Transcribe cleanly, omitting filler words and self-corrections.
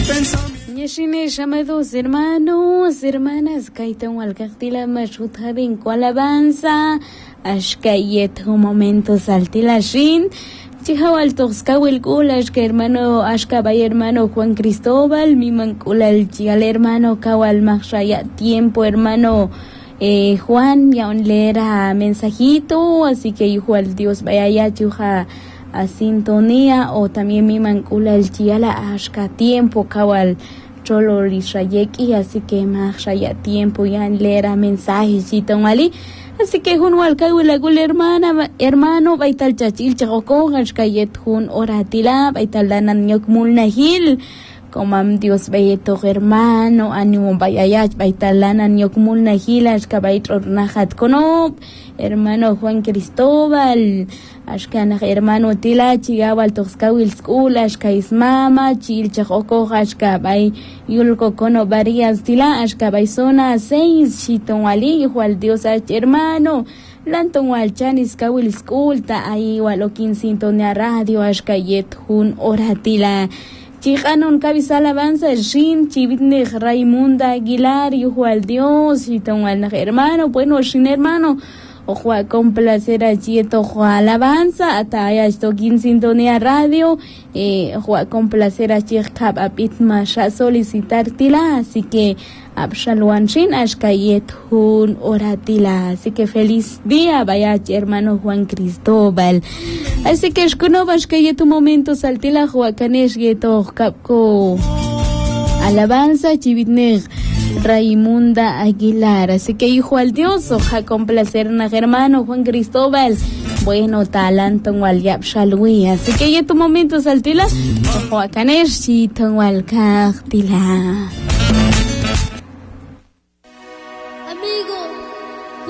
Yeshine, llamados hermanos, hermanas, kaitan walkaktila mashutha con alabanza, ashkayet un momento saltila shin, chihawal toskawil kula, ashka hermano, ashka bay hermano Juan Cristóbal, mi mancula el chial hermano kawal machaya tiempo hermano Juan, ya un leera mensajito, así que igual Dios vaya ya chuja a sintonía, o también mi mancula el chiala ashka tiempo kawal cholo rishayeki, así que más ya tiempo ya leer mensajes y tomali, así que junto al kawilagul hermano baital chachil chakoko hashkayet jun oratila baital danan yok mulnahil comam Dios bayeto hermano ánimo bayayach baital danan yok mulnahil hashkabait ornahat kono hermano Juan Cristóbal ashkan hermano tila chigawal toskawil school ashka ismama chil chakoko ashka bay yulko kono varias tila ashka bay zona 6 chitonwali igual Dios hermano lantonwal chanis kawil school ta ahí walo 15 sintonía radio ashka yet jun oratila chicanon cabeza alabanza shin chivitne Raimunda Aguilar igual Dios chitonwal hermano bueno shin hermano ojo a complacer allí ojo a alabanza hasta allá esto 15 sintonía radio ojo a complacer allí kapapit más a solicitar tila así que abshaluan shin ashkayet hun oratila así que feliz día vaya hermano Juan Cristóbal así que escuno ashkayet un momento saltila juacanesh yeto kapko alabanza chivitne Raimunda Aguilar, así que hijo al Dios, oja complacer a hermano Juan Cristóbal, bueno talento en Waliab Shalui, así que ya tu momento saltila, ojo a Caneshito en Walcactila. Amigo,